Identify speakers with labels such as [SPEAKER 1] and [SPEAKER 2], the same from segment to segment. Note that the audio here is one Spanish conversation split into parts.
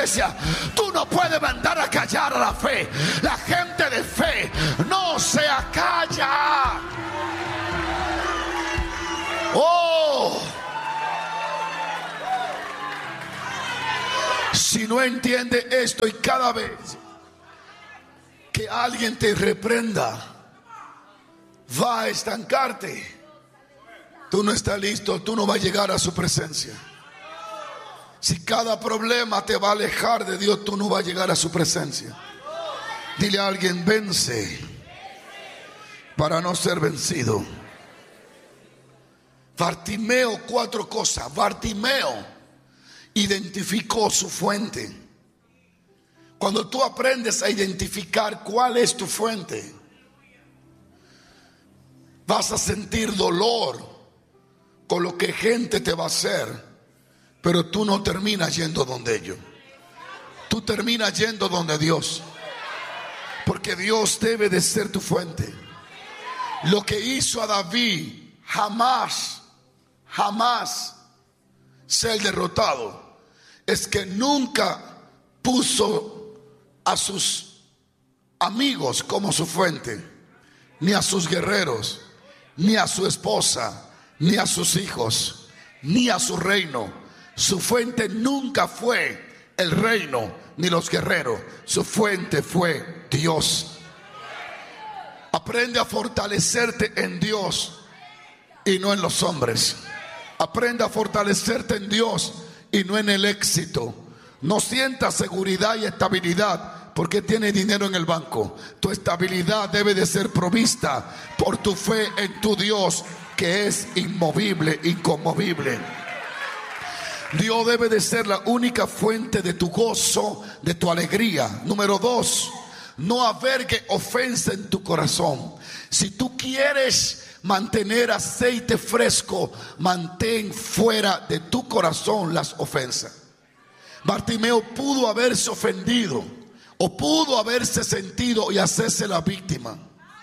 [SPEAKER 1] iglesia, tú no puedes mandar a callar a la fe. La gente de fe no se acalla. Oh, si no entiende esto, y cada vez que alguien te reprenda, va a estancarte. Tú no estás listo, tú no vas a llegar a su presencia. Si cada problema te va a alejar de Dios, tú no vas a llegar a su presencia. Dile a alguien: vence para no ser vencido. Bartimeo, 4 cosas. Bartimeo identificó su fuente. Cuando tú aprendes a identificar cuál es tu fuente, vas a sentir dolor con lo que gente te va a hacer, pero tú no terminas yendo donde ellos. Tú terminas yendo donde Dios, porque Dios debe de ser tu fuente. Lo que hizo a David, jamás ser derrotado, es que nunca puso a sus amigos como su fuente, ni a sus guerreros, ni a su esposa, ni a sus hijos, ni a su reino. Su fuente nunca fue el reino ni los guerreros. Su fuente fue Dios. Aprende a fortalecerte en Dios y no en los hombres. Aprende a fortalecerte en Dios y no en el éxito. No sientas seguridad y estabilidad porque tienes dinero en el banco. Tu estabilidad debe de ser provista por tu fe en tu Dios, que es inmovible, inconmovible. Dios debe de ser la única fuente de tu gozo, de tu alegría. Número 2, no albergue ofensa en tu corazón. Si tú quieres mantener aceite fresco, mantén fuera de tu corazón las ofensas. Bartimeo pudo haberse ofendido o pudo haberse sentido y hacerse la víctima.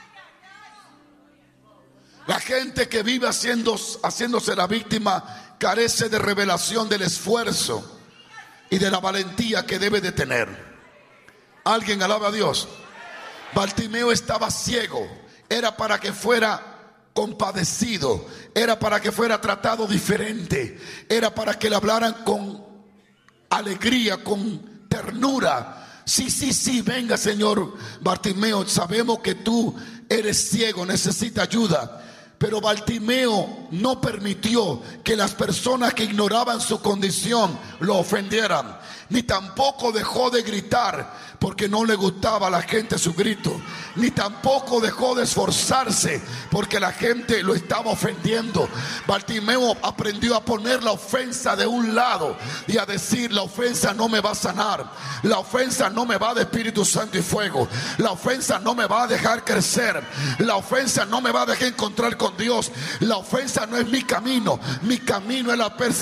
[SPEAKER 1] La gente que vive haciéndose la víctima carece de revelación del esfuerzo y de la valentía que debe de tener. Alguien alaba a Dios. Bartimeo estaba ciego. Era para que fuera compadecido, era para que fuera tratado diferente, era para que le hablaran con alegría, con ternura. Sí, venga, señor Bartimeo, sabemos que tú eres ciego, necesitas ayuda. Pero Bartimeo no permitió que las personas que ignoraban su condición lo ofendieran, ni tampoco dejó de gritar porque no le gustaba a la gente su grito, ni tampoco dejó de esforzarse porque la gente lo estaba ofendiendo. Bartimeo aprendió a poner la ofensa de un lado y a decir: la ofensa no me va a sanar, la ofensa no me va a dar Espíritu Santo y fuego, la ofensa no me va a dejar crecer, la ofensa no me va a dejar encontrar con Dios, la ofensa no es mi camino es la persecución.